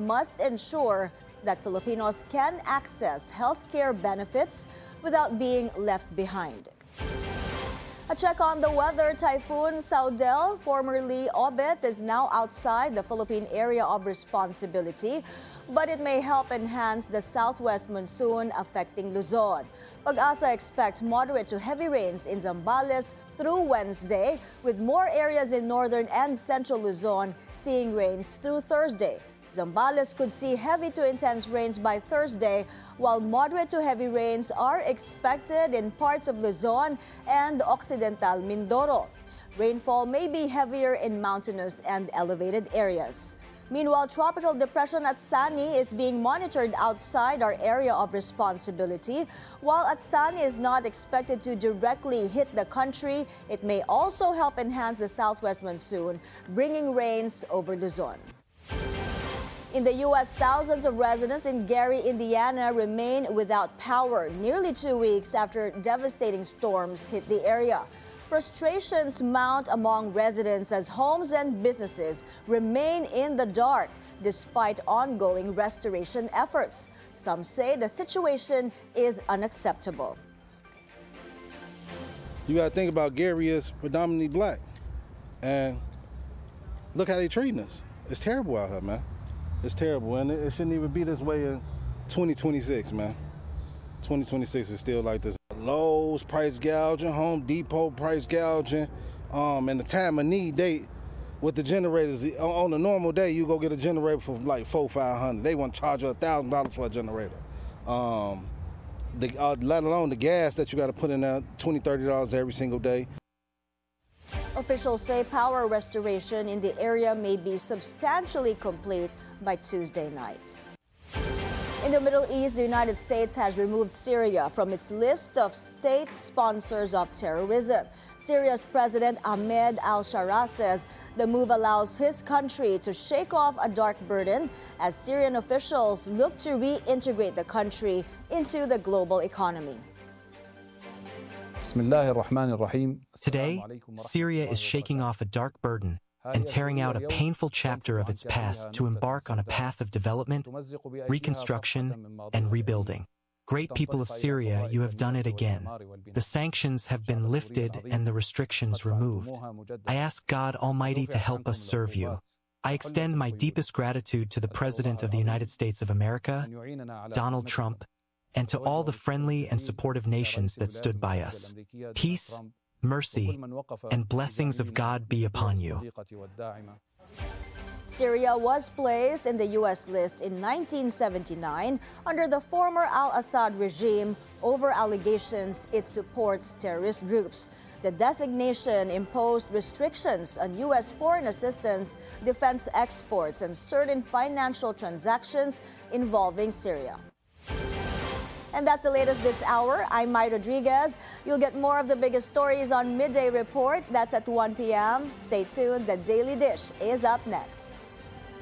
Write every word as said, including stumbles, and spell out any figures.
must ensure that Filipinos can access healthcare benefits without being left behind. A check on the weather. Typhoon Saudel, formerly Obet, is now outside the Philippine area of responsibility, but it may help enhance the southwest monsoon affecting Luzon. Pag-asa expects moderate to heavy rains in Zambales through Wednesday, with more areas in northern and central Luzon seeing rains through Thursday. Zambales could see heavy to intense rains by Thursday, while moderate to heavy rains are expected in parts of Luzon and Occidental Mindoro. Rainfall may be heavier in mountainous and elevated areas. Meanwhile, Tropical Depression Atsani is being monitored outside our area of responsibility. While Atsani is not expected to directly hit the country, it may also help enhance the southwest monsoon, bringing rains over Luzon. In the U S, thousands of residents in Gary, Indiana remain without power nearly two weeks after devastating storms hit the area. Frustrations mount among residents as homes and businesses remain in the dark despite ongoing restoration efforts. Some say the situation is unacceptable. You got to think about Gary is predominantly black, and look how they treating us. It's terrible out here, man. It's terrible, and it shouldn't even be this way in twenty twenty-six, man. twenty twenty-six is still like this. Lowe's price gouging, Home Depot price gouging, um, and the time of need, they, with the generators, on a normal day, you go get a generator for like four, five hundred. They want to charge you a thousand dollars for a generator. Um, the, uh, let alone the gas that you got to put in there, twenty, thirty dollars every single day. Officials say power restoration in the area may be substantially complete by Tuesday night. In the Middle East, the United States has removed Syria from its list of state sponsors of terrorism. Syria's President Ahmed al-Shara says the move allows his country to shake off a dark burden as Syrian officials look to reintegrate the country into the global economy. Today, Syria is shaking off a dark burden and tearing out a painful chapter of its past to embark on a path of development, reconstruction, and rebuilding. Great people of Syria, you have done it again. The sanctions have been lifted and the restrictions removed. I ask God Almighty to help us serve you. I extend my deepest gratitude to the President of the United States of America, Donald Trump, and to all the friendly and supportive nations that stood by us. Peace, mercy, and blessings of God be upon you. Syria was placed in the U S list in nineteen seventy-nine under the former al-Assad regime over allegations it supports terrorist groups. The designation imposed restrictions on U S foreign assistance, defense exports, and certain financial transactions involving Syria. And that's the latest this hour. I'm Mai Rodriguez. You'll get more of the biggest stories on Midday Report. That's at one p m Stay tuned. The Daily Dish is up next.